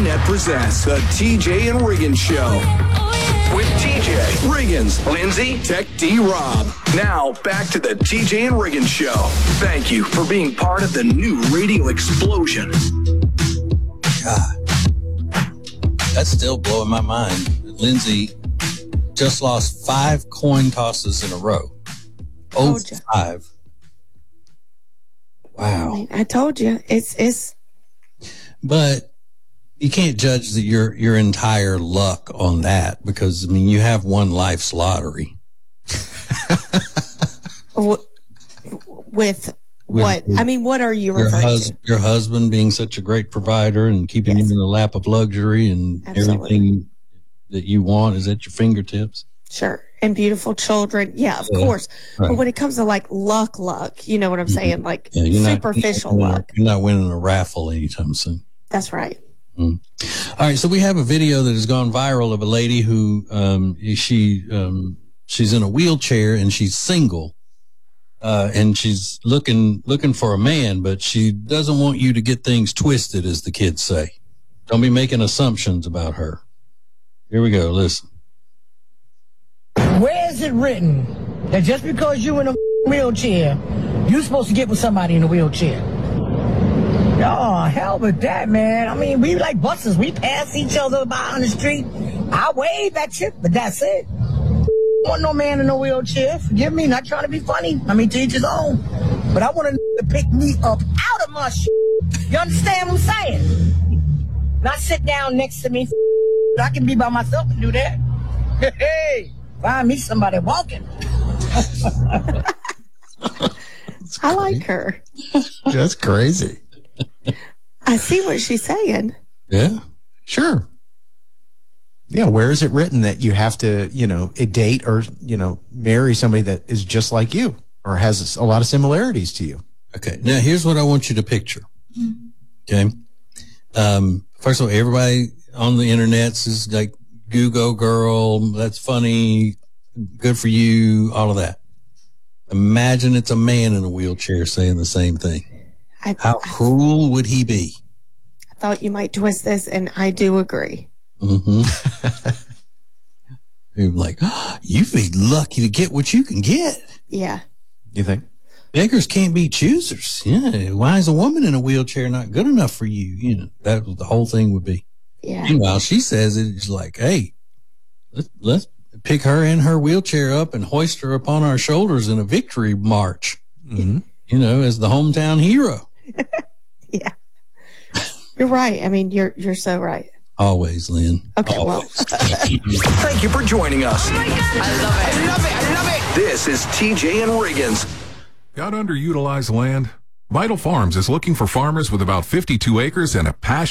TNet presents the TJ and Riggins Show. With TJ, Riggins, Lindsay, Tech D-Rob. Now, back to the TJ and Riggins Show. Thank you for being part of the new radio explosion. God, that's still blowing my mind. Lindsay just lost 5 coin tosses in a row. 5. Wow. I told you. It's. But you can't judge your entire luck on that because, I mean, you have won life's lottery. With what? I mean, what are you referring to? Your husband being such a great provider and keeping you in the lap of luxury and everything that you want is at your fingertips. Sure. And beautiful children. Yeah, of course. Right. But when it comes to like luck, you know what I'm saying? Like superficial luck. You're not winning a raffle anytime soon. That's right. All right. So we have a video that has gone viral of a lady who, she's in a wheelchair and she's single. And she's looking for a man, but she doesn't want you to get things twisted, as the kids say. Don't be making assumptions about her. Here we go. Listen. Where is it written that just because you're in a wheelchair, you're supposed to get with somebody in a wheelchair? Oh, hell with that, man. I mean, we like buses. We pass each other by on the street. I wave at you, but that's it. Want no man in a wheelchair. Forgive me, not trying to be funny. I mean, to each his own. But I want to pick me up out of my shit. You understand what I'm saying? Not sit down next to me. I can be by myself and do that. Hey, find me somebody walking. I like her. That's crazy. I see what she's saying. Yeah, sure. Yeah, where is it written that you have to, date or, marry somebody that is just like you or has a lot of similarities to you? Okay. Now, here's what I want you to picture. Okay. First of all, everybody on the internet is like, Google girl, that's funny, good for you, all of that. Imagine it's a man in a wheelchair saying the same thing. How cruel would he be? I thought you might twist this, and I do agree. Mm-hmm. You're like, you'd be lucky to get what you can get. Yeah. You think? Beggars can't be choosers. Yeah. Why is a woman in a wheelchair not good enough for you? That was the whole thing would be. Yeah. Meanwhile, she says it's like, hey, let's pick her in her wheelchair up and hoist her upon our shoulders in a victory march. Mm-hmm. As the hometown hero. Yeah. You're right. I mean, you're so right. Always, Lynn. Okay, Always. Thank you for joining us. Oh my God. I love it. This is TJ and Riggins. Got underutilized land? Vital Farms is looking for farmers with about 52 acres and a passion